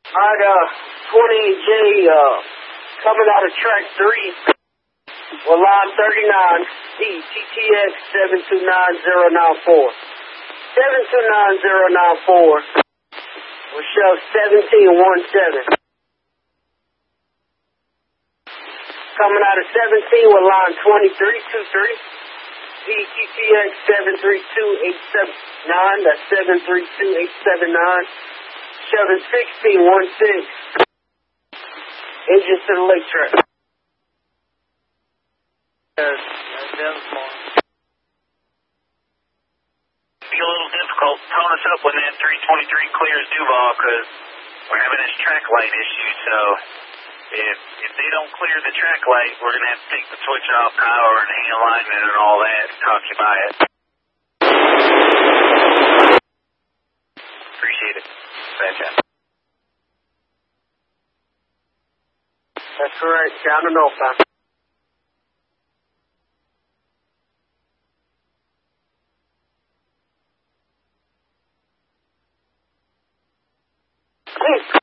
Alright, 28J, coming out of track 3, well, line 39, TTX 729094. 729094 will show 1717. Coming out of 17 with line 2323, TTX 732879, that's 732879. Shoving 1616. Engine to the lake track. Be a little difficult. Tone us up when that 323 clears Duval because we're having this track light issue. So if they don't clear the track light, we're going to have to take the switch off power and hang alignment and all that and talk you by it. Appreciate it. Fantastic. That's correct. Down to northbound. Please.